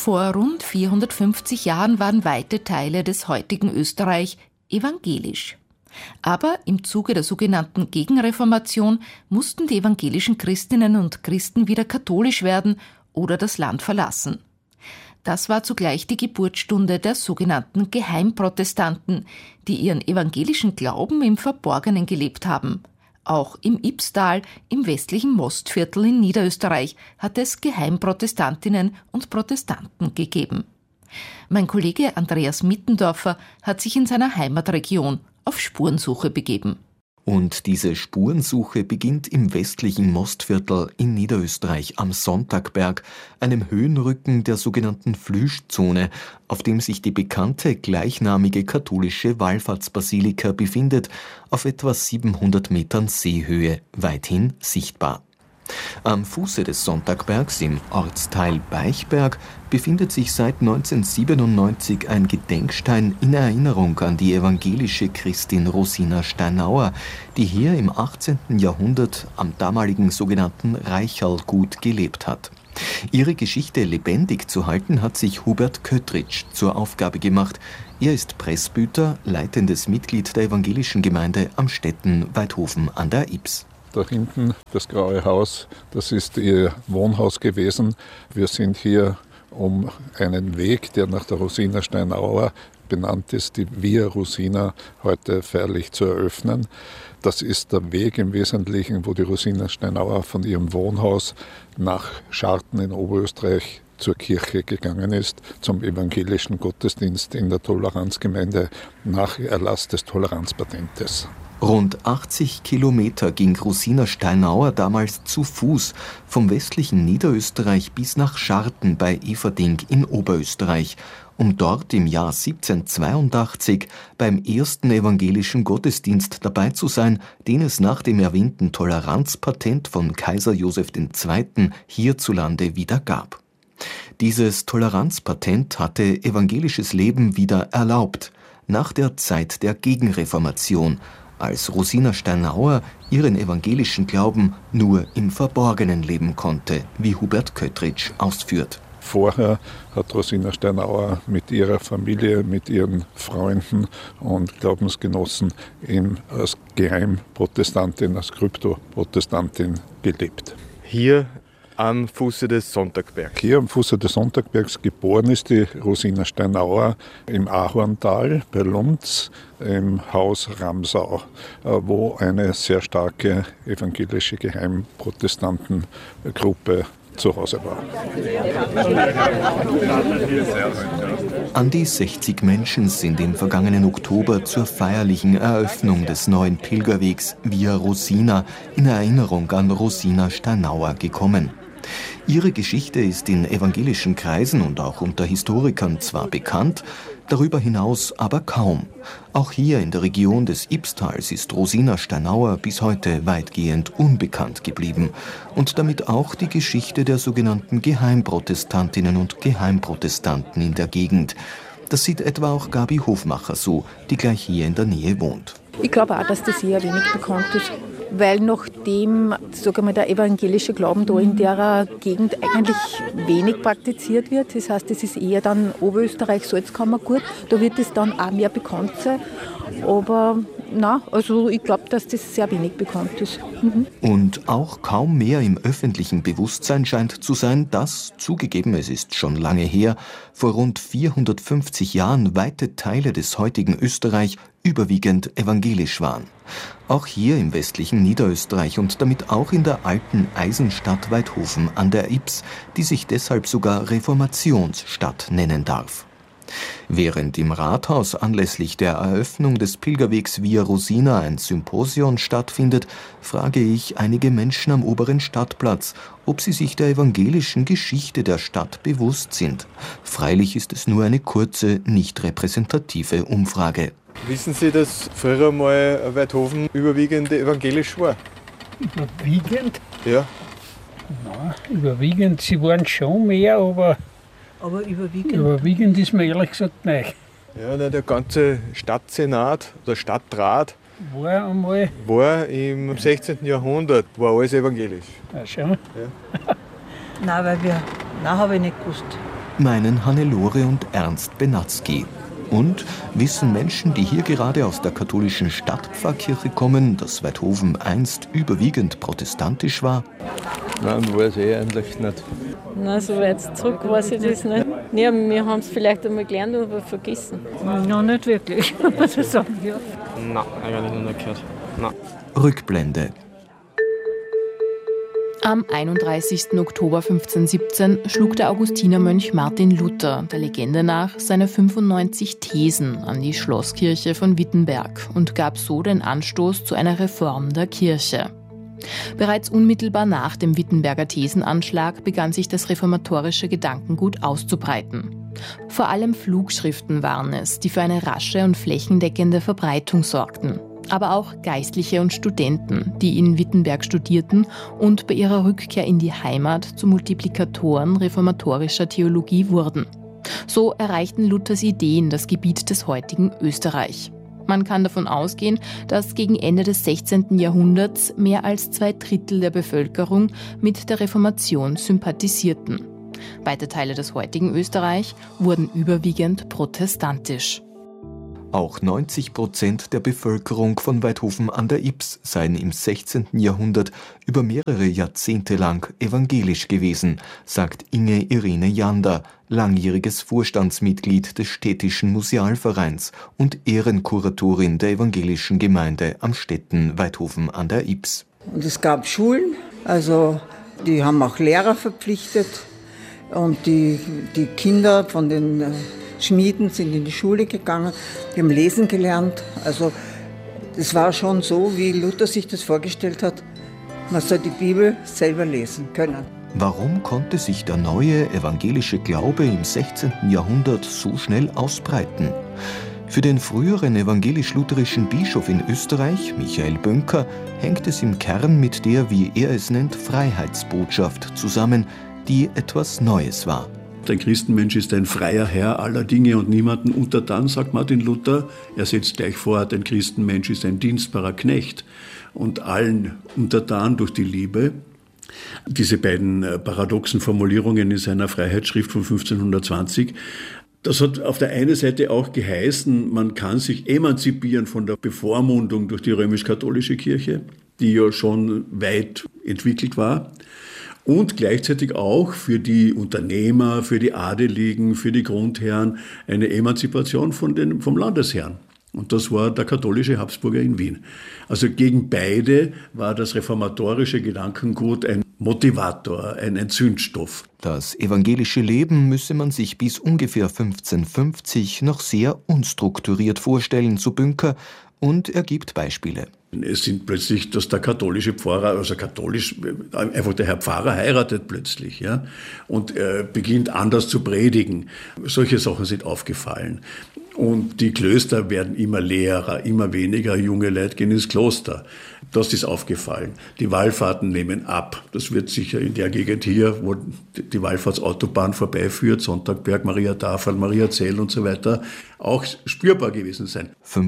Vor rund 450 Jahren waren weite Teile des heutigen Österreich evangelisch. Aber im Zuge der sogenannten Gegenreformation mussten die evangelischen Christinnen und Christen wieder katholisch werden oder das Land verlassen. Das war zugleich die Geburtsstunde der sogenannten Geheimprotestanten, die ihren evangelischen Glauben im Verborgenen gelebt haben. Auch im Ybbstal, im westlichen Mostviertel in Niederösterreich, hat es Geheimprotestantinnen und Protestanten gegeben. Mein Kollege Andreas Mittendorfer hat sich in seiner Heimatregion auf Spurensuche begeben. Und diese Spurensuche beginnt im westlichen Mostviertel in Niederösterreich am Sonntagberg, einem Höhenrücken der sogenannten Flüschzone, auf dem sich die bekannte gleichnamige katholische Wallfahrtsbasilika befindet, auf etwa 700 Metern Seehöhe, weithin sichtbar. Am Fuße des Sonntagbergs im Ortsteil Beichberg befindet sich seit 1997 ein Gedenkstein in Erinnerung an die evangelische Christin Rosina Steinauer, die hier im 18. Jahrhundert am damaligen sogenannten Reichalgut gelebt hat. Ihre Geschichte lebendig zu halten, hat sich Hubert Köttritsch zur Aufgabe gemacht. Er ist Presbyter, leitendes Mitglied der evangelischen Gemeinde Amstetten-Weidhofen an der Ybbs. Da hinten das graue Haus, das ist ihr Wohnhaus gewesen. Wir sind hier, um einen Weg, der nach der Rosina Steinauer benannt ist, die Via Rosina, heute feierlich zu eröffnen. Das ist der Weg im Wesentlichen, wo die Rosina Steinauer von ihrem Wohnhaus nach Scharten in Oberösterreich zur Kirche gegangen ist, zum evangelischen Gottesdienst in der Toleranzgemeinde nach Erlass des Toleranzpatentes. Rund 80 Kilometer ging Rosina Steinauer damals zu Fuß vom westlichen Niederösterreich bis nach Scharten bei Everding in Oberösterreich, um dort im Jahr 1782 beim ersten evangelischen Gottesdienst dabei zu sein, den es nach dem erwähnten Toleranzpatent von Kaiser Joseph II. Hierzulande wieder gab. Dieses Toleranzpatent hatte evangelisches Leben wieder erlaubt, nach der Zeit der Gegenreformation, als Rosina Steinauer ihren evangelischen Glauben nur im Verborgenen leben konnte, wie Hubert Köttritsch ausführt. Vorher hat Rosina Steinauer mit ihrer Familie, mit ihren Freunden und Glaubensgenossen als Geheimprotestantin, als Kryptoprotestantin gelebt. Hier am Fuße des Sonntagbergs. Hier am Fuße des Sonntagbergs geboren ist die Rosina Steinauer im Ahorntal bei Lunz im Haus Ramsau, wo eine sehr starke evangelische Geheimprotestantengruppe zu Hause war. An die 60 Menschen sind im vergangenen Oktober zur feierlichen Eröffnung des neuen Pilgerwegs Via Rosina in Erinnerung an Rosina Steinauer gekommen. Ihre Geschichte ist in evangelischen Kreisen und auch unter Historikern zwar bekannt, darüber hinaus aber kaum. Auch hier in der Region des Ybbstals ist Rosina Steinauer bis heute weitgehend unbekannt geblieben und damit auch die Geschichte der sogenannten Geheimprotestantinnen und Geheimprotestanten in der Gegend. Das sieht etwa auch Gabi Hofmacher so, die gleich hier in der Nähe wohnt. Ich glaube auch, dass das eher wenig bekannt ist, weil nachdem der evangelische Glauben da in der Gegend eigentlich wenig praktiziert wird, das heißt, es ist eher dann Oberösterreich, Salzkammergut, da wird es dann auch mehr bekannt sein, aber ich glaube, dass das sehr wenig bekannt ist. Und auch kaum mehr im öffentlichen Bewusstsein scheint zu sein, dass, zugegeben, es ist schon lange her, vor rund 450 Jahren weite Teile des heutigen Österreich überwiegend evangelisch waren. Auch hier im westlichen Niederösterreich und damit auch in der alten Eisenstadt Weidhofen an der Ybbs, die sich deshalb sogar Reformationsstadt nennen darf. Während im Rathaus anlässlich der Eröffnung des Pilgerwegs Via Rosina ein Symposion stattfindet, frage ich einige Menschen am oberen Stadtplatz, ob sie sich der evangelischen Geschichte der Stadt bewusst sind. Freilich ist es nur eine kurze, nicht repräsentative Umfrage. Wissen Sie, dass früher mal Weidhofen überwiegend evangelisch war? Überwiegend? Ja. Nein, überwiegend, sie waren schon mehr, aber überwiegend ist mir ehrlich gesagt nicht. Ja, der ganze Stadtsenat oder Stadtrat war im 16. Jahrhundert, war alles evangelisch. Ach schon? Ja. Nein, habe ich nicht gewusst. meinen Hannelore und Ernst Benatzky. Und wissen Menschen, die hier gerade aus der katholischen Stadtpfarrkirche kommen, dass Waidhofen einst überwiegend protestantisch war? Nein, weiß ich eigentlich nicht. Nein, so weit zurück weiß ich das nicht. Ja, wir haben es vielleicht einmal gelernt, aber vergessen. Noch nicht wirklich, muss ich sagen, ja. Nein, eigentlich noch nicht gehört. Nein. Rückblende. Am 31. Oktober 1517 schlug der Augustinermönch Martin Luther, der Legende nach, seine 95 Thesen an die Schlosskirche von Wittenberg und gab so den Anstoß zu einer Reform der Kirche. Bereits unmittelbar nach dem Wittenberger Thesenanschlag begann sich das reformatorische Gedankengut auszubreiten. Vor allem Flugschriften waren es, die für eine rasche und flächendeckende Verbreitung sorgten. Aber auch Geistliche und Studenten, die in Wittenberg studierten und bei ihrer Rückkehr in die Heimat zu Multiplikatoren reformatorischer Theologie wurden. So erreichten Luthers Ideen das Gebiet des heutigen Österreich. Man kann davon ausgehen, dass gegen Ende des 16. Jahrhunderts mehr als 2/3 der Bevölkerung mit der Reformation sympathisierten. Weite Teile des heutigen Österreich wurden überwiegend protestantisch. Auch 90% der Bevölkerung von Waidhofen an der Ybbs seien im 16. Jahrhundert über mehrere Jahrzehnte lang evangelisch gewesen, sagt Inge Irene Jander, langjähriges Vorstandsmitglied des städtischen Musealvereins und Ehrenkuratorin der evangelischen Gemeinde am Städten Waidhofen an der Ybbs. Und es gab Schulen, also die haben auch Lehrer verpflichtet und die Kinder von den Schmieden sind in die Schule gegangen, die haben lesen gelernt. Also das war schon so, wie Luther sich das vorgestellt hat. Man soll die Bibel selber lesen können. Warum konnte sich der neue evangelische Glaube im 16. Jahrhundert so schnell ausbreiten? Für den früheren evangelisch-lutherischen Bischof in Österreich, Michael Bönker, hängt es im Kern mit der, wie er es nennt, Freiheitsbotschaft zusammen, die etwas Neues war. Der Christenmensch ist ein freier Herr aller Dinge und niemanden untertan, sagt Martin Luther. Er setzt gleich vor, der Christenmensch ist ein dienstbarer Knecht und allen untertan durch die Liebe. Diese beiden paradoxen Formulierungen in seiner Freiheitsschrift von 1520, das hat auf der einen Seite auch geheißen, man kann sich emanzipieren von der Bevormundung durch die römisch-katholische Kirche, die ja schon weit entwickelt war. Und gleichzeitig auch für die Unternehmer, für die Adeligen, für die Grundherren eine Emanzipation vom Landesherrn. Und das war der katholische Habsburger in Wien. Also gegen beide war das reformatorische Gedankengut ein Motivator, ein Zündstoff. Das evangelische Leben müsse man sich bis ungefähr 1550 noch sehr unstrukturiert vorstellen, so Bünker, und er gibt Beispiele. Es sind plötzlich, dass der katholische Pfarrer, also katholisch, einfach der Herr Pfarrer heiratet plötzlich, ja, und beginnt anders zu predigen. Solche Sachen sind aufgefallen. Und die Klöster werden immer leerer, immer weniger junge Leute gehen ins Kloster. Das ist aufgefallen. Die Wallfahrten nehmen ab. Das wird sicher in der Gegend hier, wo die Wallfahrtsautobahn vorbeiführt, Sonntagberg, Mariatafel, Mariazell und so weiter, auch spürbar gewesen sein.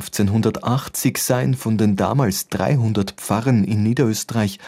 1580 seien von den damals 300 Pfarren in Niederösterreich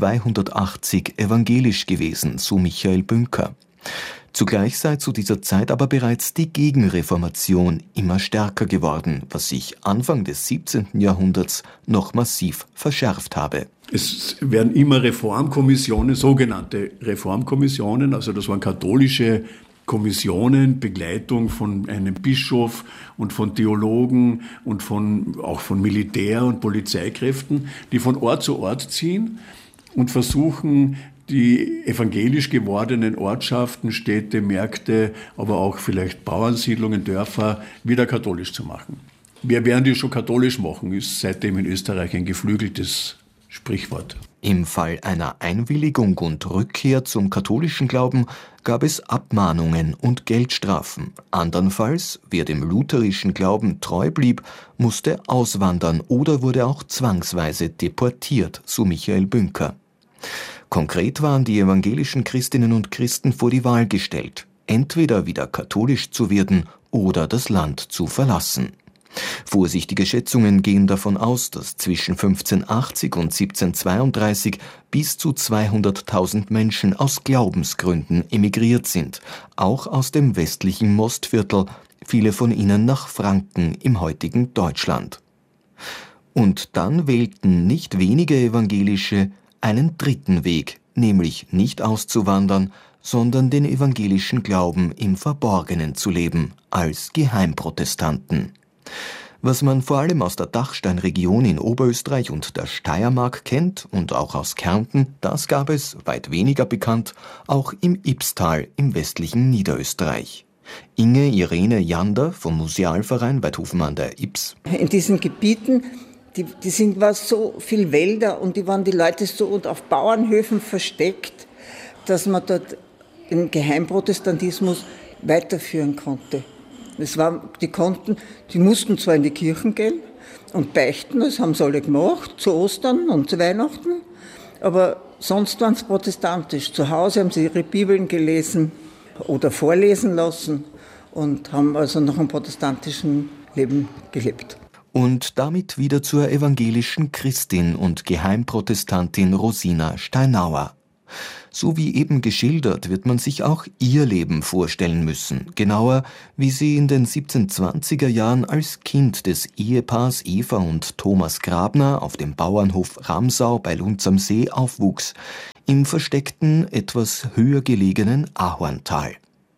280 evangelisch gewesen, so Michael Bünker. Zugleich sei zu dieser Zeit aber bereits die Gegenreformation immer stärker geworden, was sich Anfang des 17. Jahrhunderts noch massiv verschärft habe. Es werden immer Reformkommissionen, sogenannte Reformkommissionen, also das waren katholische Kommissionen, Begleitung von einem Bischof und von Theologen und auch von Militär- und Polizeikräften, die von Ort zu Ort ziehen und versuchen, die evangelisch gewordenen Ortschaften, Städte, Märkte, aber auch vielleicht Bauernsiedlungen, Dörfer wieder katholisch zu machen. Wir werden die schon katholisch machen, ist seitdem in Österreich ein geflügeltes Sprichwort. Im Fall einer Einwilligung und Rückkehr zum katholischen Glauben gab es Abmahnungen und Geldstrafen. Andernfalls, wer dem lutherischen Glauben treu blieb, musste auswandern oder wurde auch zwangsweise deportiert, so Michael Bünker. Konkret waren die evangelischen Christinnen und Christen vor die Wahl gestellt, entweder wieder katholisch zu werden oder das Land zu verlassen. Vorsichtige Schätzungen gehen davon aus, dass zwischen 1580 und 1732 bis zu 200.000 Menschen aus Glaubensgründen emigriert sind, auch aus dem westlichen Mostviertel, viele von ihnen nach Franken im heutigen Deutschland. Und dann wählten nicht wenige Evangelische einen dritten Weg, nämlich nicht auszuwandern, sondern den evangelischen Glauben im Verborgenen zu leben, als Geheimprotestanten. Was man vor allem aus der Dachsteinregion in Oberösterreich und der Steiermark kennt und auch aus Kärnten, das gab es, weit weniger bekannt, auch im Ybbstal im westlichen Niederösterreich. Inge Irene Jander vom Musealverein Weithofen an der Ybbs. In diesen Gebieten, war so viel Wälder und die waren die Leute so und auf Bauernhöfen versteckt, dass man dort den Geheimprotestantismus weiterführen konnte. Die mussten zwar in die Kirchen gehen und beichten, das haben sie alle gemacht, zu Ostern und zu Weihnachten, aber sonst waren sie protestantisch. Zu Hause haben sie ihre Bibeln gelesen oder vorlesen lassen und haben also nach einem protestantischen Leben gelebt. Und damit wieder zur evangelischen Christin und Geheimprotestantin Rosina Steinauer. So wie eben geschildert, wird man sich auch ihr Leben vorstellen müssen. Genauer, wie sie in den 1720er Jahren als Kind des Ehepaars Eva und Thomas Grabner auf dem Bauernhof Ramsau bei Lunz am See aufwuchs, im versteckten, etwas höher gelegenen Ahorntal.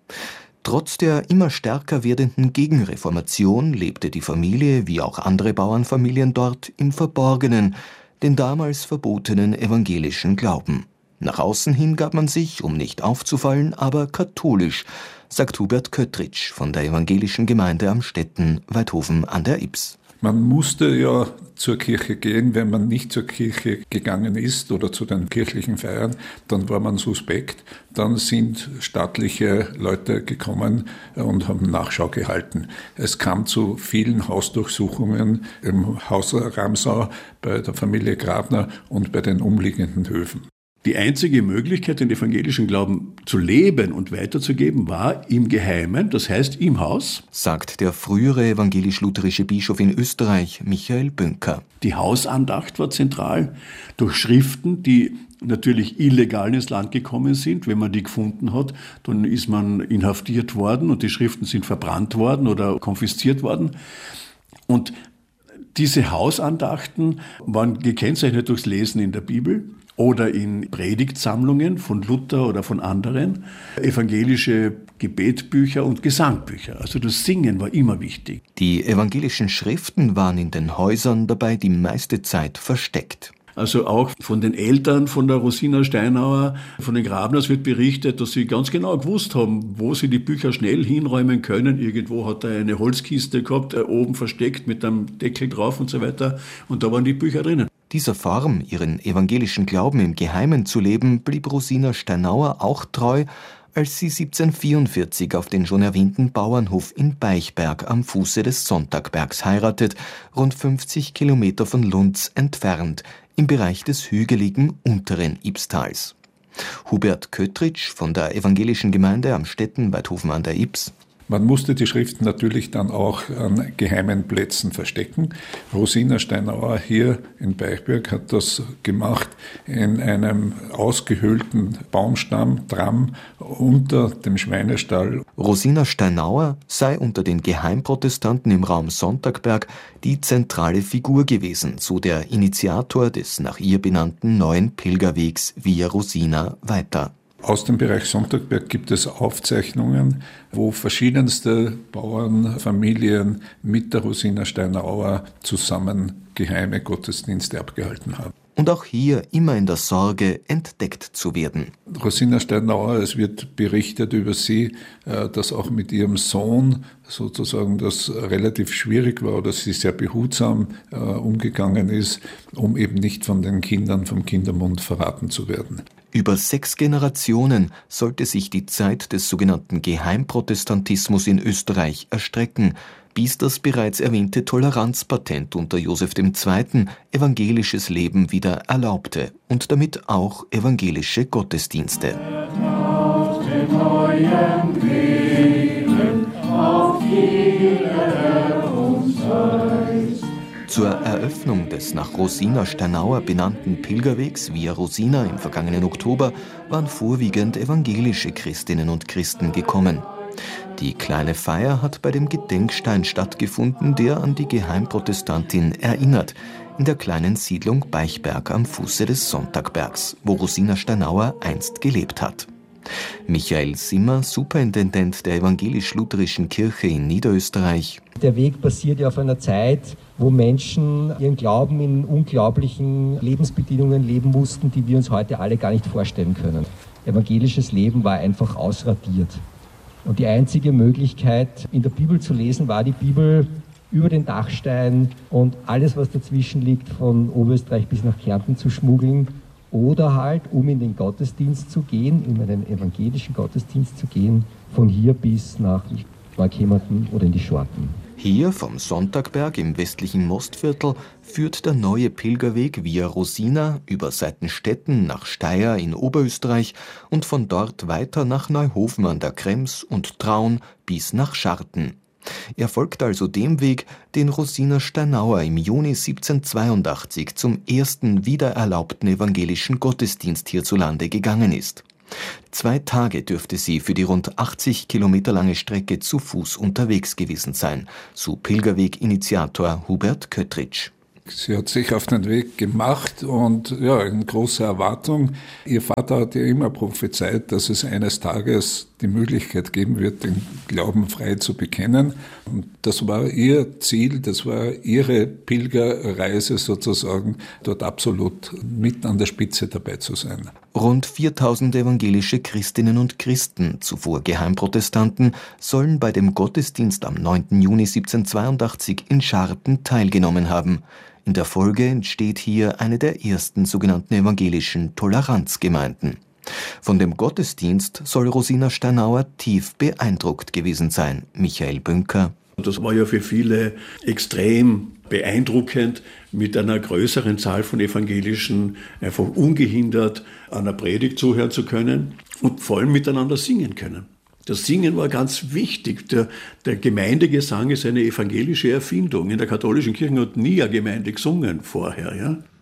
Trotz der immer stärker werdenden Gegenreformation lebte die Familie, wie auch andere Bauernfamilien dort, im Verborgenen, den damals verbotenen evangelischen Glauben. Nach außen hin gab man sich, um nicht aufzufallen, aber katholisch, sagt Hubert Köttritsch von der evangelischen Gemeinde Amstetten, Weithofen an der Ybbs. Man musste ja zur Kirche gehen. Wenn man nicht zur Kirche gegangen ist oder zu den kirchlichen Feiern, dann war man suspekt. Dann sind staatliche Leute gekommen und haben Nachschau gehalten. Es kam zu vielen Hausdurchsuchungen im Haus Ramsau, bei der Familie Grabner und bei den umliegenden Höfen. Die einzige Möglichkeit, den evangelischen Glauben zu leben und weiterzugeben, war im Geheimen, das heißt im Haus, sagt der frühere evangelisch-lutherische Bischof in Österreich, Michael Bünker. Die Hausandacht war zentral, durch Schriften, die natürlich illegal ins Land gekommen sind. Wenn man die gefunden hat, dann ist man inhaftiert worden und die Schriften sind verbrannt worden oder konfisziert worden. Und diese Hausandachten waren gekennzeichnet durchs Lesen in der Bibel oder in Predigtsammlungen von Luther oder von anderen, evangelische Gebetbücher und Gesangbücher. Also das Singen war immer wichtig. Die evangelischen Schriften waren in den Häusern dabei die meiste Zeit versteckt. Also auch von den Eltern von der Rosina Steinauer, von den Grabners wird berichtet, dass sie ganz genau gewusst haben, wo sie die Bücher schnell hinräumen können. Irgendwo hat er eine Holzkiste gehabt, oben versteckt mit einem Deckel drauf und so weiter. Und da waren die Bücher drinnen. Dieser Form, ihren evangelischen Glauben im Geheimen zu leben, blieb Rosina Steinauer auch treu, als sie 1744 auf den schon erwähnten Bauernhof in Beichberg am Fuße des Sonntagbergs heiratet, rund 50 Kilometer von Lunz entfernt, im Bereich des hügeligen unteren Ybbstals. Hubert Köttritsch von der evangelischen Gemeinde Amstetten, Weithofen an der Ybbs. Man musste die Schriften natürlich dann auch an geheimen Plätzen verstecken. Rosina Steinauer hier in Beichberg hat das gemacht in einem ausgehöhlten Baumstamm, Tramm, unter dem Schweinestall. Rosina Steinauer sei unter den Geheimprotestanten im Raum Sonntagberg die zentrale Figur gewesen, so der Initiator des nach ihr benannten neuen Pilgerwegs Via Rosina weiter. Aus dem Bereich Sonntagberg gibt es Aufzeichnungen, wo verschiedenste Bauernfamilien mit der Rosina Steinauer zusammen geheime Gottesdienste abgehalten haben. Und auch hier immer in der Sorge, entdeckt zu werden. Rosina Steinauer, es wird berichtet über sie, dass auch mit ihrem Sohn sozusagen das relativ schwierig war oder sie sehr behutsam umgegangen ist, um eben nicht von den Kindern vom Kindermund verraten zu werden. Über 6 Generationen sollte sich die Zeit des sogenannten Geheimprotestantismus in Österreich erstrecken, bis das bereits erwähnte Toleranzpatent unter Joseph II. Evangelisches Leben wieder erlaubte und damit auch evangelische Gottesdienste. Auf den neuen Wegen, auf jeder unserer Zur Eröffnung des nach Rosina Steinauer benannten Pilgerwegs Via Rosina im vergangenen Oktober waren vorwiegend evangelische Christinnen und Christen gekommen. Die kleine Feier hat bei dem Gedenkstein stattgefunden, der an die Geheimprotestantin erinnert, in der kleinen Siedlung Beichberg am Fuße des Sonntagbergs, wo Rosina Steinauer einst gelebt hat. Michael Simmer, Superintendent der evangelisch-lutherischen Kirche in Niederösterreich. Der Weg basiert ja auf einer Zeit, wo Menschen ihren Glauben in unglaublichen Lebensbedingungen leben mussten, die wir uns heute alle gar nicht vorstellen können. Evangelisches Leben war einfach ausradiert. Und die einzige Möglichkeit, in der Bibel zu lesen, war die Bibel über den Dachstein und alles, was dazwischen liegt, von Oberösterreich bis nach Kärnten zu schmuggeln. Oder halt, um in den Gottesdienst zu gehen, in einen evangelischen Gottesdienst zu gehen, von hier bis nach Neukemmerten oder in die Schorten. Hier vom Sonntagberg im westlichen Mostviertel führt der neue Pilgerweg Via Rosina über Seitenstetten nach Steyr in Oberösterreich und von dort weiter nach Neuhofen an der Krems und Traun bis nach Scharten. Er folgt also dem Weg, den Rosina Steinauer im Juni 1782 zum ersten wiedererlaubten evangelischen Gottesdienst hierzulande gegangen ist. 2 Tage dürfte sie für die rund 80 Kilometer lange Strecke zu Fuß unterwegs gewesen sein, so Pilgerweg-Initiator Hubert Köttritsch. Sie hat sich auf den Weg gemacht und ja, in großer Erwartung. Ihr Vater hat ihr immer prophezeit, dass es eines Tages die Möglichkeit geben wird, den Glauben frei zu bekennen. Und das war ihr Ziel, das war ihre Pilgerreise sozusagen, dort absolut mitten an der Spitze dabei zu sein. Rund 4000 evangelische Christinnen und Christen, zuvor Geheimprotestanten, sollen bei dem Gottesdienst am 9. Juni 1782 in Scharten teilgenommen haben. In der Folge entsteht hier eine der ersten sogenannten evangelischen Toleranzgemeinden. Von dem Gottesdienst soll Rosina Steinauer tief beeindruckt gewesen sein. Michael Bünker. Das war ja für viele extrem beeindruckend, mit einer größeren Zahl von Evangelischen einfach ungehindert einer Predigt zuhören zu können und vor allem miteinander singen können. Das Singen war ganz wichtig. Der Gemeindegesang ist eine evangelische Erfindung. In der katholischen Kirche hat nie eine Gemeinde gesungen vorher. Ja?